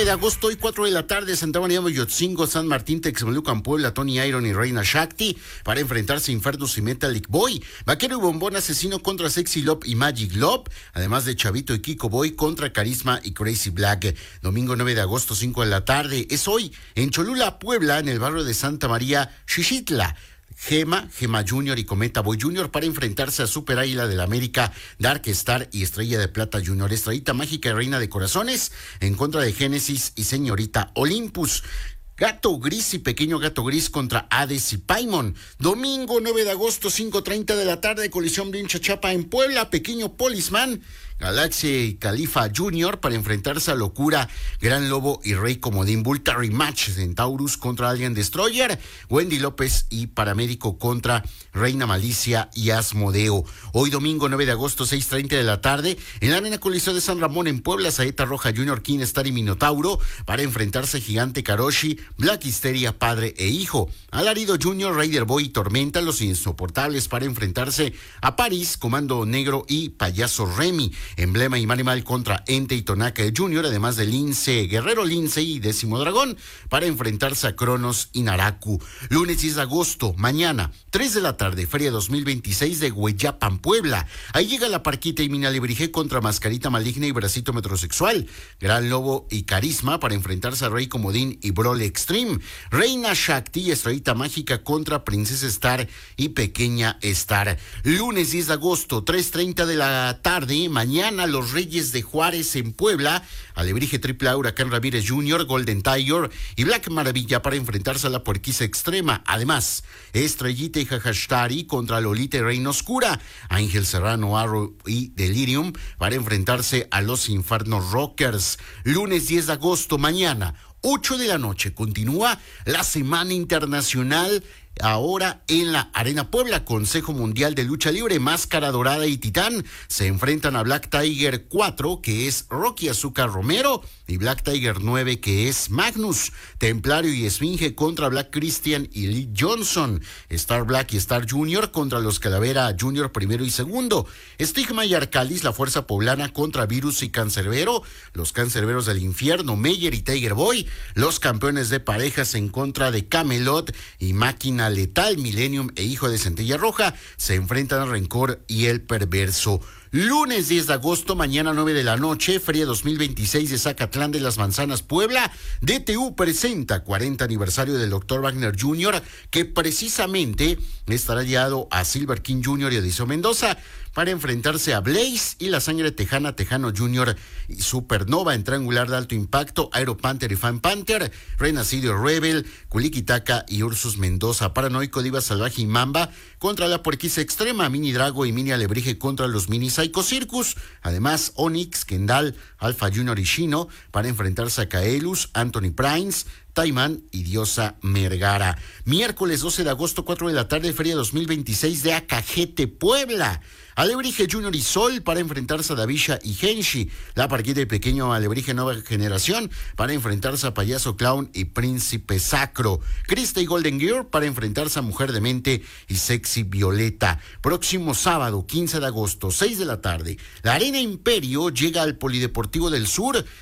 9 de agosto y 4 de la tarde, Santa María Moyotzingo, San Martín, Texmelucan, Puebla, Tony Iron y Reina Shakti para enfrentarse a Infernus y Metallic Boy, Vaquero y Bombón Asesino contra Sexy Love y Magic Love, además de Chavito y Kiko Boy contra Carisma y Crazy Black. Domingo 9 de agosto, 5 de la tarde, es hoy en Cholula, Puebla, en el barrio de Santa María, Xixitla. Gema Junior y Cometa Boy Junior para enfrentarse a Super Águila del América, Dark Star y Estrella de Plata Junior. Estrellita Mágica y Reina de Corazones en contra de Génesis y Señorita Olympus. Gato Gris y Pequeño Gato Gris contra Hades y Paimon. Domingo 9 de agosto, 5:30 de la tarde, colisión Vincha Chapa en Puebla, Pequeño Polisman, Galaxia y Califa Junior para enfrentarse a Locura, Gran Lobo y Rey Comodín. Vulta Rematch, Centaurus contra Alien Destroyer, Wendy López y Paramédico contra Reina Malicia y Asmodeo. Hoy domingo 9 de agosto, 6:30 de la tarde, en la Arena Coliseo de San Ramón en Puebla, Saeta Roja Junior, King Star y Minotauro para enfrentarse Gigante Karoshi, Black Histeria, Padre e Hijo. Alarido Junior, Raider Boy y Tormenta, los insoportables para enfrentarse a París, Comando Negro y Payaso Remy. Emblema y Manimal contra Ente y Tonaka Junior, además de Lince, Guerrero Lince y Décimo Dragón para enfrentarse a Cronos y Naraku. Lunes 10 de agosto, mañana, 3 de la tarde, Feria 2026 de Hueyapan, Puebla. Ahí llega la Parquita y Mina Lebrige contra Mascarita Maligna y Bracito Metrosexual. Gran Lobo y Carisma para enfrentarse a Rey Comodín y Broly Extreme. Reina Shakti y Estrellita Mágica contra Princesa Star y Pequeña Star. Lunes 10 de agosto, 3:30 de la tarde, mañana los Reyes de Juárez en Puebla, Alebrije Triple A, Huracán Ramírez Jr., Golden Tiger y Black Maravilla para enfrentarse a la Puerquiza Extrema. Además, Estrellita y Jajashtari contra Lolita y Reina Oscura, Ángel Serrano, Arrow y Delirium para enfrentarse a los Infernos Rockers. Lunes 10 de agosto, mañana, 8 de la noche, continúa la Semana Internacional. Ahora en la Arena Puebla, Consejo Mundial de Lucha Libre, Máscara Dorada y Titán se enfrentan a Black Tiger 4, que es Rocky Azúcar Romero, y Black Tiger 9, que es Magnus. Templario y Esfinge contra Black Christian y Lee Johnson. Star Black y Star Junior contra los Calavera Junior primero y segundo. Estigma y Arcalis, la Fuerza Poblana contra Virus y Cancerbero. Los Cancerberos del Infierno, Meyer y Tiger Boy. Los campeones de parejas en contra de Camelot y Máquina Letal, Millennium e Hijo de Centella Roja se enfrentan a Rencor y El Perverso. Lunes 10 de agosto, mañana 9 de la noche, Feria 2026 de Zacatlán de las Manzanas, Puebla. DTU presenta 40 aniversario del Dr. Wagner Jr., que precisamente estará guiado a Silver King Jr. y Odiseo Mendoza para enfrentarse a Blaze y la Sangre Tejana, Tejano Jr. y Supernova en triangular de alto impacto, Aero Panther y Fan Panther, Renacido Rebel, Kulikitaka y Ursus Mendoza. Paranoico, Diva Salvaje y Mamba contra la Puerquiza Extrema, Mini Drago y Mini Alebrije contra los Mini Psycho Circus. Además, Onyx, Kendall, Alpha Junior y Shino para enfrentarse a Kaelus, Anthony Primes, Taimán y Diosa Mergara. Miércoles 12 de agosto, 4 de la tarde, Feria 2026 de Acajete, Puebla. Alebrije Junior y Sol para enfrentarse a Davisha y Genshi. La Parquita y Pequeño Alebrije Nueva Generación para enfrentarse a Payaso Clown y Príncipe Sacro. Krista y Golden Gear para enfrentarse a Mujer de Mente y Sexy Violeta. Próximo sábado, 15 de agosto, 6 de la tarde, la Arena Imperio llega al Polideportivo del Sur